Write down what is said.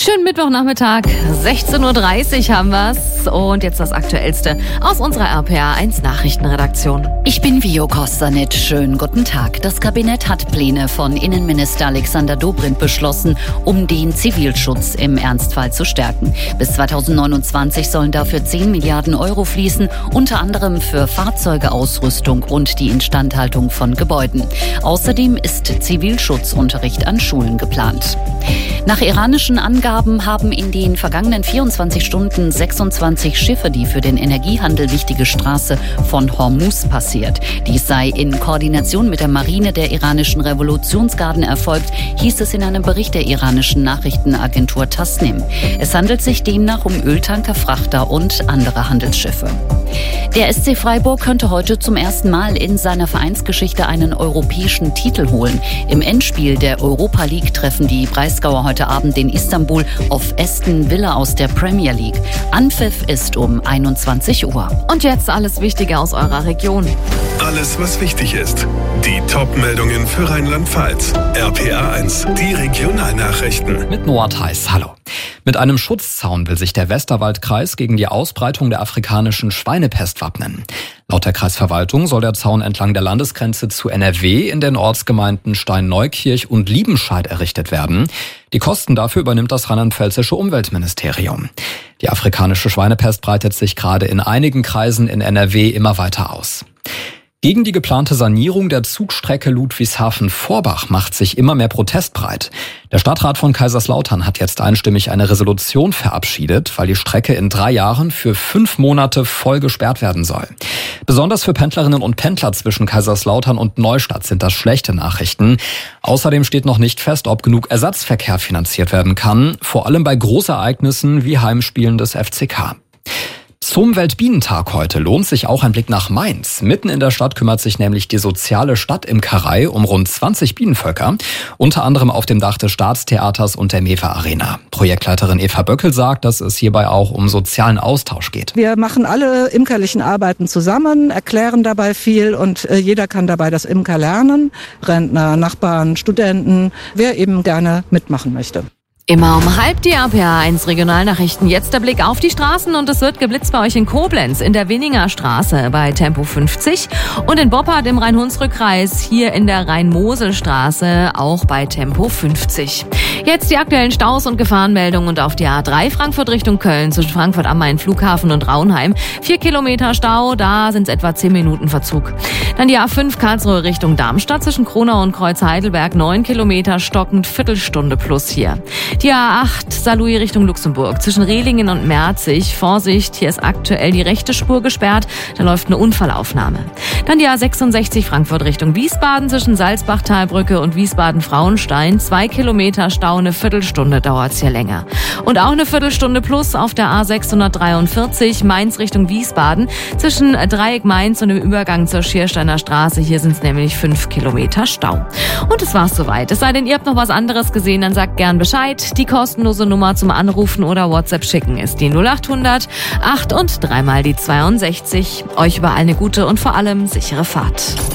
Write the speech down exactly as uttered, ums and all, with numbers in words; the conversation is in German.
Schönen Mittwochnachmittag, sechzehn Uhr dreißig haben wir's. Und jetzt das Aktuellste aus unserer R P R eins Nachrichtenredaktion. Ich bin Vio Kostanit. Schönen guten Tag. Das Kabinett hat Pläne von Innenminister Alexander Dobrindt beschlossen, um den Zivilschutz im Ernstfall zu stärken. Bis zweitausendneunundzwanzig sollen dafür zehn Milliarden Euro fließen, unter anderem für Fahrzeuge, Ausrüstung und die Instandhaltung von Gebäuden. Außerdem ist Zivilschutzunterricht an Schulen geplant. Nach iranischen Angaben haben in den vergangenen vierundzwanzig Stunden sechsundzwanzig Schiffe die für den Energiehandel wichtige Straße von Hormuz passiert. Dies sei in Koordination mit der Marine der iranischen Revolutionsgarden erfolgt, hieß es in einem Bericht der iranischen Nachrichtenagentur Tasnim. Es handelt sich demnach um Öltanker, Frachter und andere Handelsschiffe. Der S C Freiburg könnte heute zum ersten Mal in seiner Vereinsgeschichte einen europäischen Titel holen. Im Endspiel der Europa League treffen die Breisgauer heute Abend in Istanbul auf Aston Villa aus der Premier League. Anpfiff ist um einundzwanzig Uhr. Und jetzt alles Wichtige aus eurer Region. Alles, was wichtig ist. Die Top-Meldungen für Rheinland-Pfalz. R P R eins, die Regionalnachrichten. Mit Noah Theis, hallo. Mit einem Schutzzaun will sich der Westerwaldkreis gegen die Ausbreitung der afrikanischen Schweinepest wappnen. Laut der Kreisverwaltung soll der Zaun entlang der Landesgrenze zu N R W in den Ortsgemeinden Steinneukirch und Liebenscheid errichtet werden. Die Kosten dafür übernimmt das rheinland-pfälzische Umweltministerium. Die afrikanische Schweinepest breitet sich gerade in einigen Kreisen in N R W immer weiter aus. Gegen die geplante Sanierung der Zugstrecke Ludwigshafen-Vorbach macht sich immer mehr Protest breit. Der Stadtrat von Kaiserslautern hat jetzt einstimmig eine Resolution verabschiedet, weil die Strecke in drei Jahren für fünf Monate voll gesperrt werden soll. Besonders für Pendlerinnen und Pendler zwischen Kaiserslautern und Neustadt sind das schlechte Nachrichten. Außerdem steht noch nicht fest, ob genug Ersatzverkehr finanziert werden kann, vor allem bei Großereignissen wie Heimspielen des F C K. Zum Weltbienentag heute lohnt sich auch ein Blick nach Mainz. Mitten in der Stadt kümmert sich nämlich die soziale Stadtimkerei um rund zwanzig Bienenvölker, unter anderem auf dem Dach des Staatstheaters und der Mewa Arena. Projektleiterin Eva Böckel sagt, dass es hierbei auch um sozialen Austausch geht. Wir machen alle imkerlichen Arbeiten zusammen, erklären dabei viel und äh, jeder kann dabei das Imker lernen. Rentner, Nachbarn, Studenten, wer eben gerne mitmachen möchte. Immer um halb die R P R eins Regionalnachrichten. Jetzt der Blick auf die Straßen und es wird geblitzt bei euch in Koblenz, in der Winninger Straße bei Tempo fünfzig und in Boppard im Rhein-Hunsrück-Kreis hier in der Rhein-Mosel-Straße auch bei Tempo fünfzig. Jetzt die aktuellen Staus und Gefahrenmeldungen und auf die A drei Frankfurt Richtung Köln zwischen Frankfurt am Main Flughafen und Raunheim. Vier Kilometer Stau, da sind es etwa zehn Minuten Verzug. Dann die A fünf Karlsruhe Richtung Darmstadt zwischen Kronau und Kreuz Heidelberg. Neun Kilometer stockend, Viertelstunde plus hier. Die A acht Saarlouis Richtung Luxemburg zwischen Rehlingen und Merzig. Vorsicht, hier ist aktuell die rechte Spur gesperrt. Da läuft eine Unfallaufnahme. Dann die A sechsundsechzig Frankfurt Richtung Wiesbaden zwischen Salzbachtalbrücke und Wiesbaden-Frauenstein. Zwei Kilometer Stau, eine Viertelstunde dauert's hier länger. Und auch eine Viertelstunde plus auf der A sechshundertdreiundvierzig Mainz Richtung Wiesbaden zwischen Dreieck Mainz und dem Übergang zur Schiersteiner Straße. Hier sind es nämlich fünf Kilometer Stau. Und es war's soweit. Es sei denn, ihr habt noch was anderes gesehen, dann sagt gern Bescheid. Die kostenlose Nummer zum Anrufen oder WhatsApp schicken ist die null achthundert acht und dreimal die zweiundsechzig. Euch überall eine gute und vor allem sichere Fahrt.